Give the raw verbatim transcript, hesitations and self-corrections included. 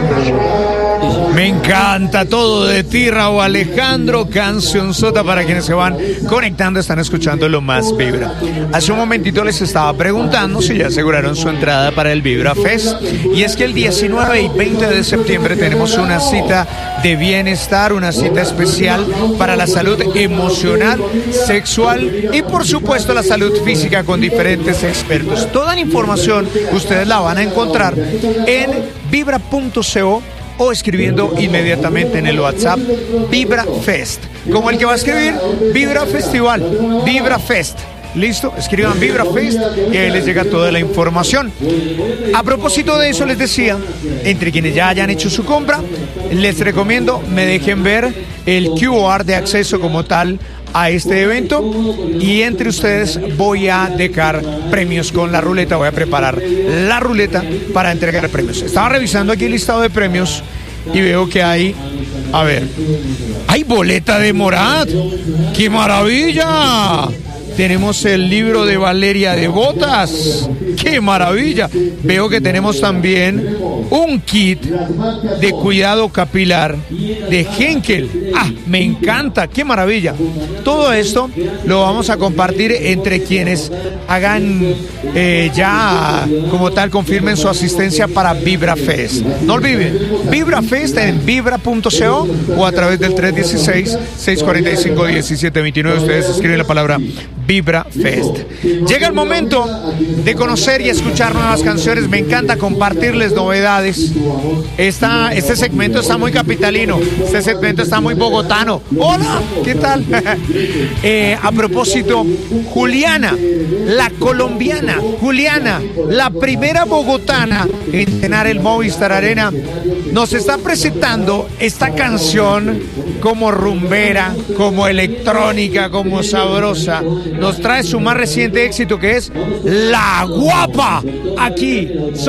Me encanta todo de ti, Raúl Alejandro. Canción sota para quienes se van conectando, están escuchando Lo Más Vibra. Hace un momentito les estaba preguntando si ya aseguraron su entrada para el Vibra Fest. Y es que el diecinueve y veinte de septiembre tenemos una cita de bienestar, una cita especial para la salud emocional, sexual y por supuesto la salud física con diferentes expertos. Toda la información ustedes la van a encontrar en vibra punto co o escribiendo inmediatamente en el WhatsApp Vibra Fest, como el que va a escribir Vibra Festival, Vibra Fest. Listo, escriban Vibra Fest y ahí les llega toda la información. A propósito de eso, les decía, entre quienes ya hayan hecho su compra, les recomiendo me dejen ver el Q R de acceso como tal a este evento y entre ustedes voy a dejar premios con la ruleta, voy a preparar la ruleta para entregar premios. Estaba revisando aquí el listado de premios y veo que hay, a ver, hay boleta de Morat, ¡qué maravilla! Tenemos el libro de Valeria de Botas. ¡Qué maravilla! Veo que tenemos también un kit de cuidado capilar de Henkel. ¡Ah, me encanta! ¡Qué maravilla! Todo esto lo vamos a compartir entre quienes hagan eh, ya como tal, confirmen su asistencia para Vibra Fest. No olviden, Vibra Fest en vibra punto co o a través del tres uno seis, seis cuatro cinco, uno siete dos nueve. Ustedes escriben la palabra Vibra Fest. Llega el momento de conocer y escuchar nuevas canciones. Me encanta compartirles novedades. Esta, este segmento está muy capitalino. Este segmento está muy bogotano. Hola, ¿qué tal? eh, a propósito, Juliana, la colombiana, Juliana, la primera bogotana en llenar el Movistar Arena, nos está presentando esta canción como rumbera, como electrónica, como sabrosa. Nos trae su más reciente éxito, que es La Guapa, aquí.